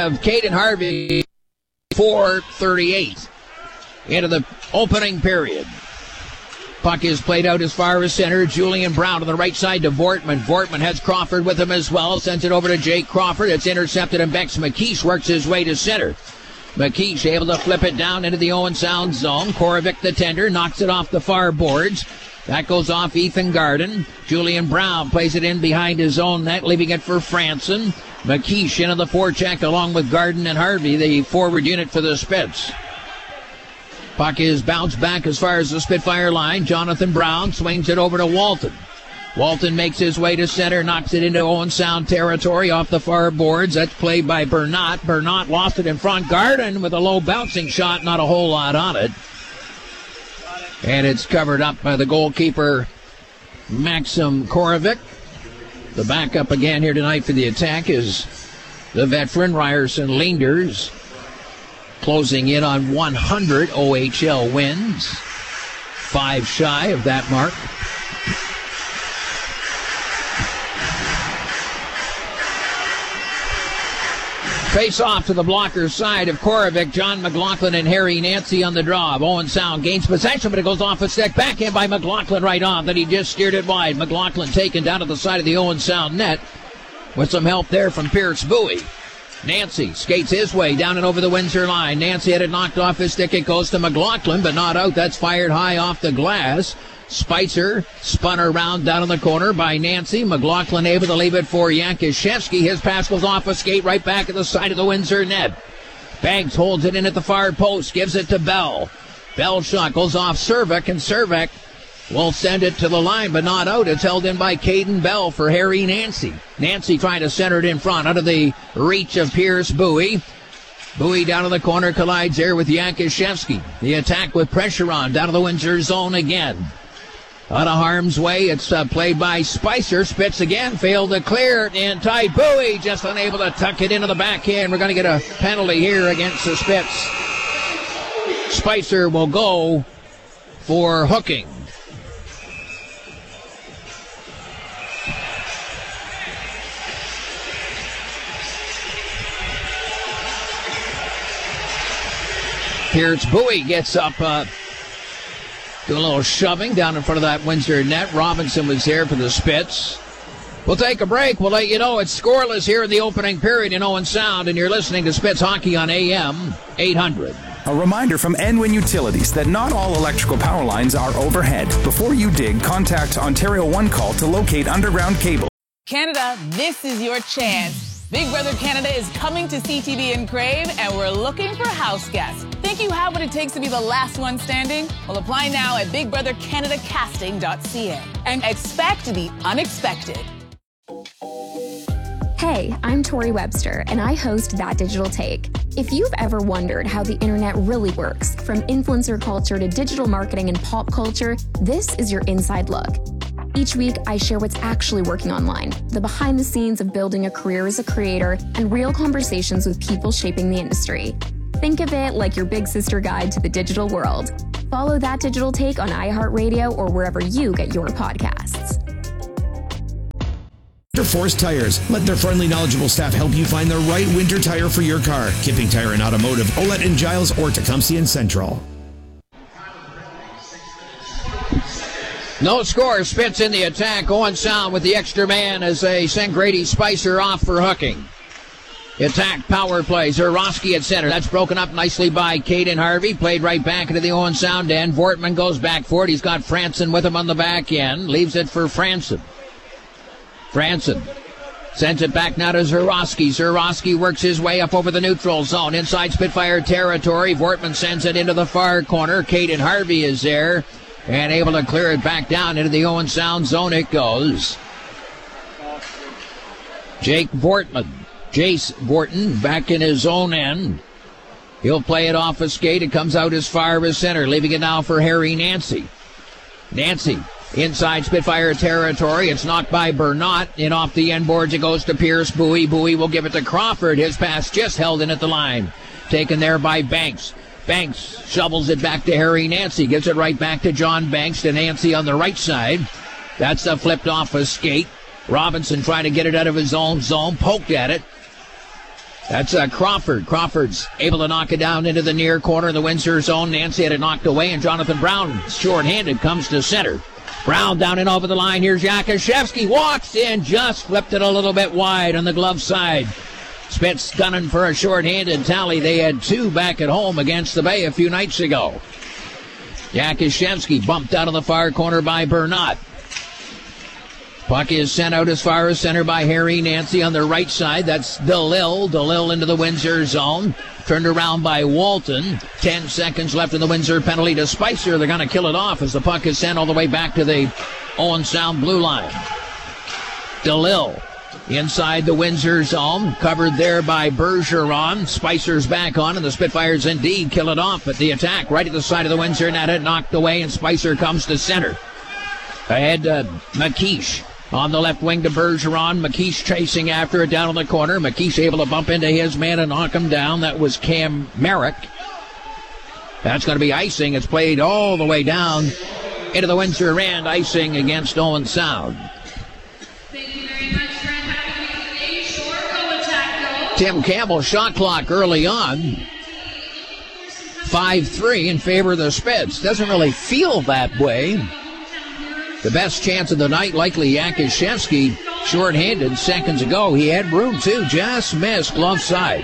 have Caden Harvey, 4:38 into the opening period. Puck is played out as far as center. Julian Brown to the right side to Vortman. Vortman has Crawford with him as well. Sends it over to Jake Crawford. It's intercepted, and Bex McKeish works his way to center. McKeish able to flip it down into the Owen Sound zone. Korovic, the tender, knocks it off the far boards. That goes off Ethan Garden. Julian Brown plays it in behind his own net, leaving it for Franson. McKeish into the forecheck along with Garden and Harvey, the forward unit for the Spits. Puck is bounced back as far as the Spitfire line. Jonathan Brown swings it over to Walton. Walton makes his way to center, knocks it into Owen Sound territory off the far boards. That's played by Bernat. Bernat lost it in front. Garden with a low bouncing shot, not a whole lot on it. And it's covered up by the goalkeeper, Maxim Korovic. The backup again here tonight for the attack is the veteran Ryerson Leenders, closing in on 100 OHL wins. 5 shy of that mark. Face off to the blocker side of Korovic. John McLaughlin and Harry Nancy on the draw. Owen Sound gains possession, but it goes off a stick. Back in by McLaughlin right on. Then he just steered it wide. McLaughlin taken down to the side of the Owen Sound net with some help there from Pierce Bowie. Nancy skates his way down and over the Windsor line. Nancy had it knocked off his stick. It goes to McLaughlin, but not out. That's fired high off the glass. Spicer spun around down in the corner by Nancy. McLaughlin able to leave it for Yankishevsky. His pass goes off a skate right back at the side of the Windsor net. Banks holds it in at the far post, gives it to Bell. Bell shot goes off Cervik, and Cervik will send it to the line, but not out. It's held in by Caden Bell for Harry Nancy. Nancy trying to center it in front, out of the reach of Pierce Bowie. Bowie down in the corner, collides there with Yankishevsky. The attack with pressure on, down to the Windsor zone again. Out of harm's way, it's played by Spicer. Spitz again, failed to clear in tight. Bowie just unable to tuck it into the backhand. We're going to get a penalty here against the Spitz. Spicer will go for hooking. Pierce Bowie gets up, do a little shoving down in front of that Windsor net. Robinson was there for the Spits. We'll take a break. We'll let you know it's scoreless here in the opening period in Owen Sound, and you're listening to Spits Hockey on AM 800. A reminder from Enwin Utilities that not all electrical power lines are overhead. Before you dig, contact Ontario One Call to locate underground cable. Canada, this is your chance. Big Brother Canada is coming to CTV in Crave, and we're looking for house guests. Think you have what it takes to be the last one standing? Well, apply now at bigbrothercanadacasting.ca and expect the unexpected. Hey, I'm Tori Webster, and I host That Digital Take. If you've ever wondered how the internet really works, from influencer culture to digital marketing and pop culture, this is your inside look. Each week, I share what's actually working online, the behind the scenes of building a career as a creator, and real conversations with people shaping the industry. Think of it like your big sister guide to the digital world. Follow That Digital Take on iHeartRadio or wherever you get your podcasts. Force Tires. Let their friendly, knowledgeable staff help you find the right winter tire for your car. Kipping Tire and Automotive, Olette and Giles, or Tecumseh and Central. No score. Spitz in the attack. Owen Sound with the extra man as they send Grady Spicer off for hooking. Attack power play. Zurowski at center. That's broken up nicely by Caden Harvey. Played right back into the Owen Sound end. Vortman goes back for it. He's got Franson with him on the back end. Leaves it for Franson. Franson sends it back now to Zurowski. Zurowski works his way up over the neutral zone. Inside Spitfire territory. Vortman sends it into the far corner. Caden Harvey is there and able to clear it back down into the Owen Sound zone. It goes. Jace Vorton back in his own end. He'll play it off a skate. It comes out as far as center, leaving it now for Harry Nancy. Nancy inside Spitfire territory. It's knocked by Bernat. In off the end boards, it goes to Pierce Bowie. Bowie will give it to Crawford. His pass just held in at the line. Taken there by Banks. Banks shovels it back to Harry Nancy. Gives it right back to John Banks to Nancy on the right side. That's a flipped off a skate. Robinson trying to get it out of his own zone. Poked at it. That's Crawford. Crawford's able to knock it down into the near corner of the Windsor zone. Nancy had it knocked away, and Jonathan Brown, short-handed, comes to center. Brown down and over the line. Here's Yakushevsky. Walks in, just flipped it a little bit wide on the glove side. Spitz gunning for a short-handed tally. They had 2 back at home against the Bay a few nights ago. Yakushevsky bumped out of the far corner by Bernat. Puck is sent out as far as center by Harry Nancy on the right side. That's DeLille. DeLille into the Windsor zone. Turned around by Walton. 10 seconds left in the Windsor penalty to Spicer. They're going to kill it off as the puck is sent all the way back to the Owen Sound blue line. DeLille inside the Windsor zone. Covered there by Bergeron. Spicer's back on, and the Spitfires indeed kill it off. But the attack right at the side of the Windsor net had knocked away, and Spicer comes to center. Ahead to McKeish. On the left wing to Bergeron. McKeish chasing after it down in the corner. McKeish able to bump into his man and knock him down. That was Cam Merrick. That's going to be icing. It's played all the way down into the Windsor end. Icing against Owen Sound. Thank you very much for having a short goal attack goal. Tim Campbell shot clock early on. 5-3 in favor of the Spits. Doesn't really feel that way. The best chance of the night, likely Yakushevsky, short-handed seconds ago. He had room, too. Just missed glove side.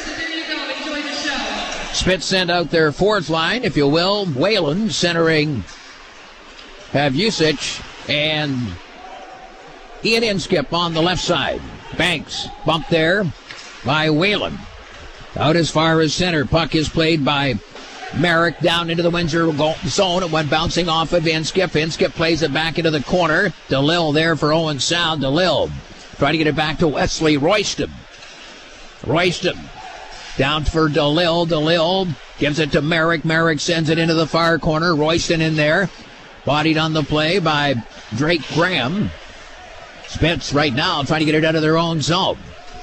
Spitz send out their fourth line, if you will. Whalen centering Havusich and Ian Inskip on the left side. Banks bumped there by Whalen. Out as far as center. Puck is played by Merrick down into the Windsor zone. It went bouncing off of Inskip. Inskip plays it back into the corner. DeLille there for Owen Sound. DeLille trying to get it back to Wesley Royston. Royston down for DeLille. DeLille gives it to Merrick. Merrick sends it into the far corner. Royston in there. Bodied on the play by Drake Graham. Spitz right now trying to get it out of their own zone.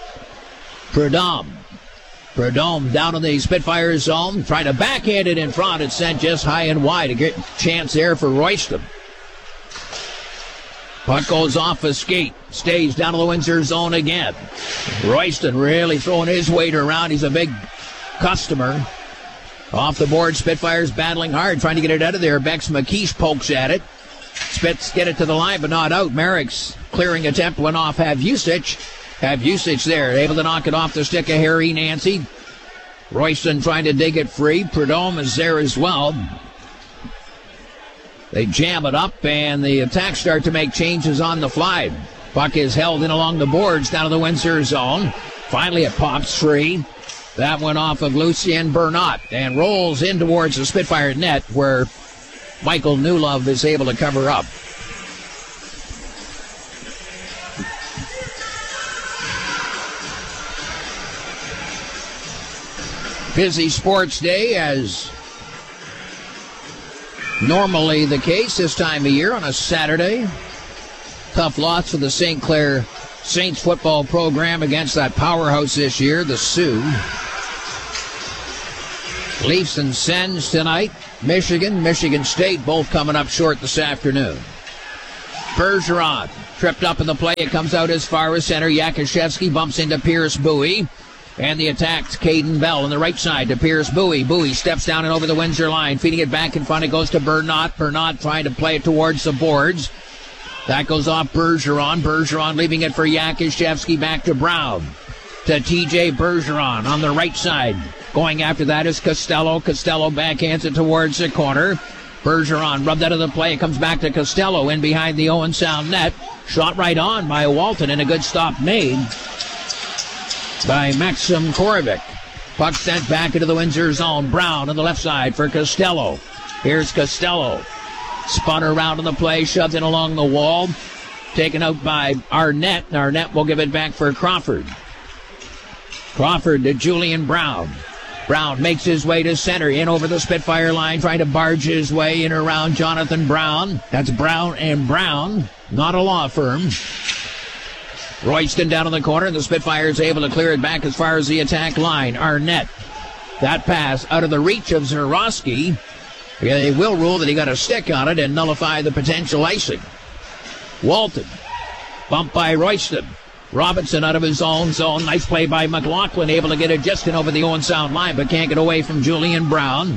Prudhomme down in the Spitfire zone, trying to backhand it in front. It's sent just high and wide. A good chance there for Royston. Puck goes off a skate, stays down to the Windsor zone again. Royston really throwing his weight around. He's a big customer. Off the board, Spitfires battling hard, trying to get it out of there. Bex McKeish pokes at it. Spitz get it to the line, but not out. Merrick's clearing attempt went off Havusich. Havusich there, able to knock it off the stick of Harry Nancy. Royston trying to dig it free. Prudhomme is there as well. They jam it up, and the attacks start to make changes on the fly. Puck is held in along the boards down to the Windsor zone. Finally, it pops free. That went off of Lucien Bernat and rolls in towards the Spitfire net, where Michael Newlove is able to cover up. Busy sports day, as normally the case this time of year on a Saturday. Tough loss for the St. Clair Saints football program against that powerhouse this year, the Sioux. Leafs and Sens tonight. Michigan State both coming up short this afternoon. Bergeron tripped up in the play. It comes out as far as center. Yakushevsky bumps into Pierce Bowie. And the attack's Caden Bell on the right side to Pierce Bowie. Bowie steps down and over the Windsor line, feeding it back in front. It goes to Bernat. Bernat trying to play it towards the boards. That goes off Bergeron. Bergeron leaving it for Yakushevsky. Back to Brown. To TJ Bergeron on the right side. Going after that is Costello. Costello backhands it towards the corner. Bergeron rubbed out of the play. It comes back to Costello in behind the Owen Sound net. Shot right on by Walton, and a good stop made by Maxim Korovic. Puck sent back into the Windsor zone. Brown on the left side for Costello. Here's Costello. Spun around on the play, shoved in along the wall. Taken out by Arnett. Arnett will give it back for Crawford. Crawford to Julian Brown. Brown makes his way to center, in over the Spitfire line, trying to barge his way in around Jonathan Brown. That's Brown and Brown, not a law firm. Royston down in the corner, and the Spitfires able to clear it back as far as the attack line. Arnett, that pass out of the reach of Zurowski. They will rule that he got a stick on it and nullify the potential icing. Walton, bumped by Royston. Robinson out of his own zone. Nice play by McLaughlin, able to get it just in over the Owen Sound line, but can't get away from Julian Brown.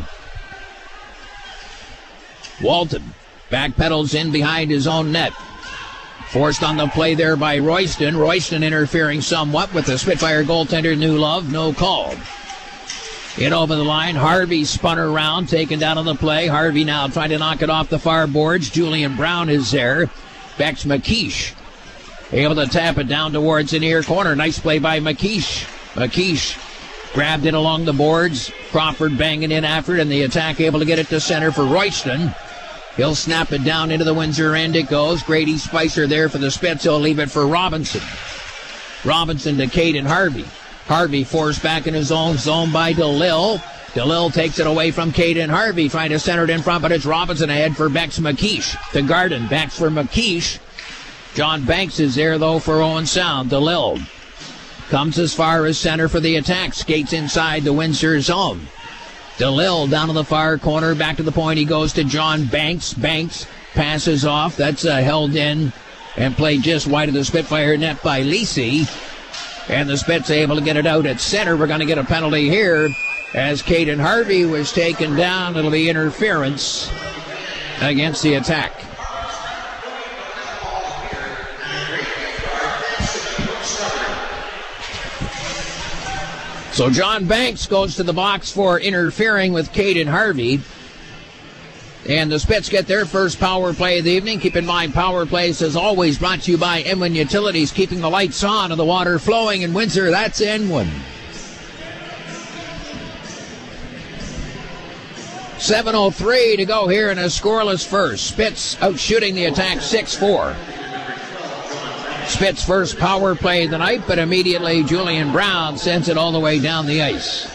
Walton backpedals in behind his own net. Forced on the play there by Royston. Royston interfering somewhat with the Spitfire goaltender, New Love. No call. In over the line. Harvey spun around, taken down on the play. Harvey now trying to knock it off the far boards. Julian Brown is there. Bex McKeish able to tap it down towards the near corner. Nice play by McKeish. McKeish grabbed it along the boards. Crawford banging in after it, and the attack able to get it to center for Royston. He'll snap it down into the Windsor end. It goes. Grady Spicer there for the Spits. He'll leave it for Robinson. Robinson to Caden Harvey. Harvey forced back in his own zone by DeLille. DeLille takes it away from Caden Harvey, trying to center it in front, but it's Robinson ahead for Bex McKeish. To Garden. Backs for McKeish. John Banks is there, though, for Owen Sound. DeLille comes as far as center for the attack. Skates inside the Windsor zone. DeLille down to the far corner. Back to the point. He goes to John Banks. Banks passes off. That's held in and played just wide of the Spitfire net by Lisi. And the Spits able to get it out at center. We're going to get a penalty here as Caden Harvey was taken down. It'll be interference against the attack. So John Banks goes to the box for interfering with Caden Harvey. And the Spits get their first power play of the evening. Keep in mind, power plays as always brought to you by Enwin Utilities, keeping the lights on and the water flowing in Windsor. That's Enwin. 7:03 to go here in a scoreless first. Spits out shooting the attack 6-4. Spits' first power play of the night, but immediately Julian Brown sends it all the way down the ice.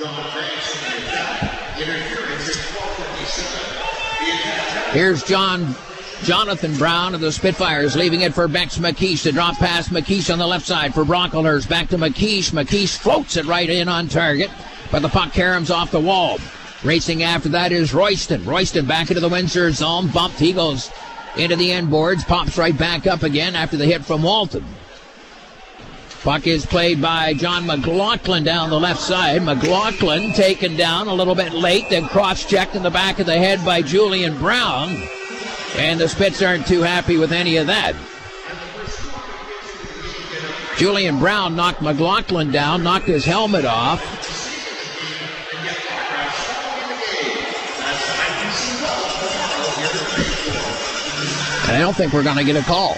Here's Jonathan Brown of the Spitfires, leaving it for Bex McKeish to drop past McKeish on the left side for Brocklehurst. Back to McKeish. McKeish floats it right in on target, but the puck caroms off the wall. Racing after that is Royston. Royston back into the Windsor zone. Bumped. He goes into the end boards. Pops right back up again after the hit from Walton. Puck is played by John McLaughlin down the left side. McLaughlin taken down a little bit late, then cross-checked in the back of the head by Julian Brown. And the Spits aren't too happy with any of that. Julian Brown knocked McLaughlin down, knocked his helmet off. And I don't think we're going to get a call.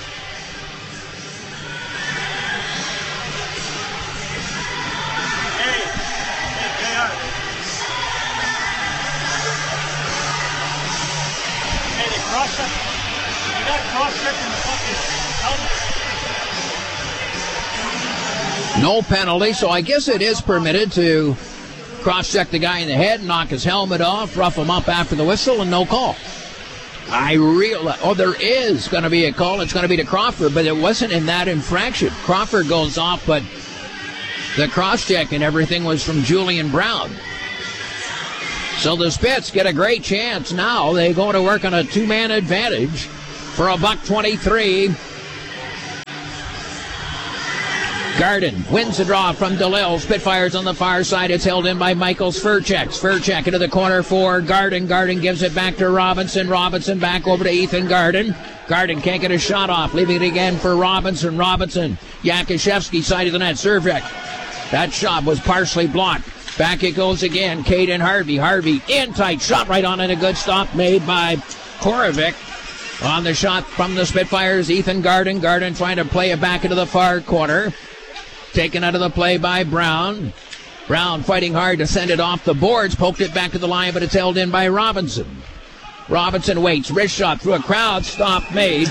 No penalty, so I guess it is permitted to cross-check the guy in the head, knock his helmet off, rough him up after the whistle, and no call. There is going to be a call. It's going to be to Crawford, but it wasn't in that infraction. Crawford goes off, but the cross-check and everything was from Julian Brown. So the Spits get a great chance now. They go to work on a two-man advantage for $1.23. Garden wins the draw from DeLille. Spitfires on the far side. It's held in by Michaels. Furcheck into the corner for Garden. Garden gives it back to Robinson. Robinson back over to Ethan Garden. Garden can't get a shot off. Leaving it again for Robinson. Yakushevsky side of the net. Survek. That shot was partially blocked. Back it goes again. Caden Harvey. Harvey in tight. Shot right on, and a good stop made by Korovic. On the shot from the Spitfires, Ethan Garden. Garden trying to play it back into the far corner. Taken out of the play by Brown. Brown fighting hard to send it off the boards. Poked it back to the line, but it's held in by Robinson. Robinson waits. Wrist shot through a crowd. Stop made.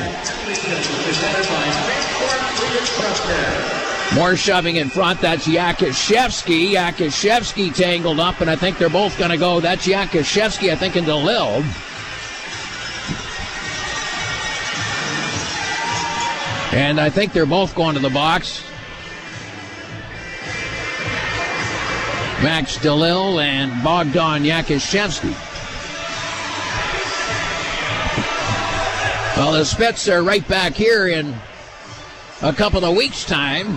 More shoving in front. That's Yakushevsky. Yakushevsky tangled up, and I think they're both going to go. That's Yakushevsky, I think, in DeLille. And I think they're both going to the box. Max DeLille and Bogdan Yakushevsky. Well, the Spits are right back here in a couple of weeks' time.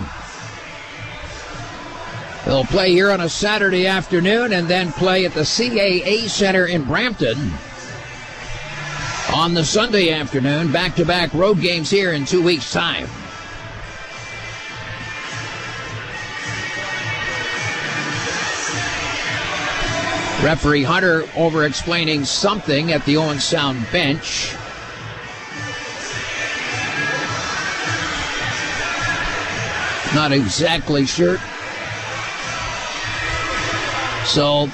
They'll play here on a Saturday afternoon and then play at the CAA Center in Brampton on the Sunday afternoon. Back-to-back road games here in 2 weeks' time. Referee Hunter over-explaining something at the Owen Sound bench. Not exactly sure. So,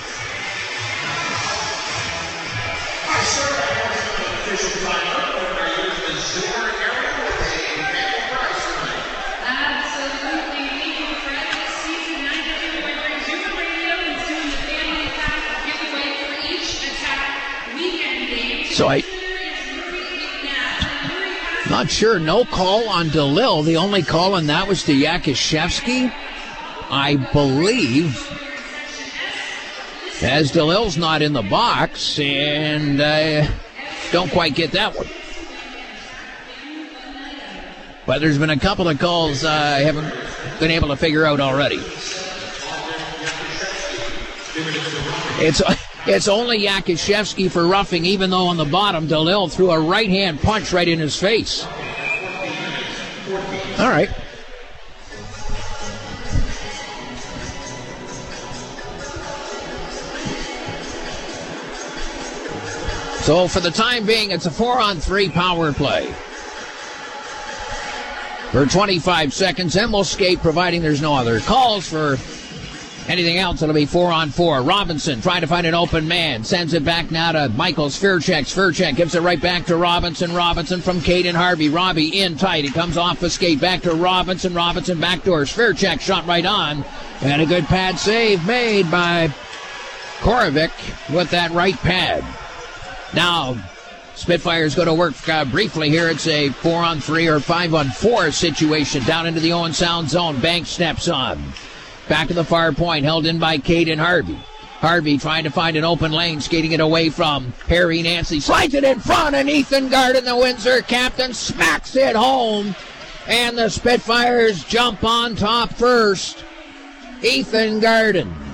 not sure. No call on DeLille. The only call on that was to Yakishevsky, I believe, as DeLille's not in the box, and don't quite get that one. But there's been a couple of calls I haven't been able to figure out already. It's only Yakishevsky for roughing, even though on the bottom, DeLille threw a right-hand punch right in his face. All right. So for the time being, it's a 4-on-3 power play. For 25 seconds, and we'll skate, providing there's no other calls for anything else. It'll be 4-on-4. Robinson trying to find an open man. Sends it back now to Michael Svirchek. Svirchek gives it right back to Robinson. Robinson from Caden Harvey. Robbie in tight. He comes off a skate. Back to Robinson. Robinson backdoor. Svirchek shot right on. And a good pad save made by Korovic with that right pad. Now, Spitfires go to work briefly here. It's a 4-on-3 or 5-on-4 situation down into the Owen Sound zone. Banks steps on. Back to the far point, held in by Caden Harvey. Harvey trying to find an open lane, skating it away from Harry Nancy. Slides it in front, and Ethan Garden, the Windsor captain, smacks it home. And the Spitfires jump on top first. Ethan Garden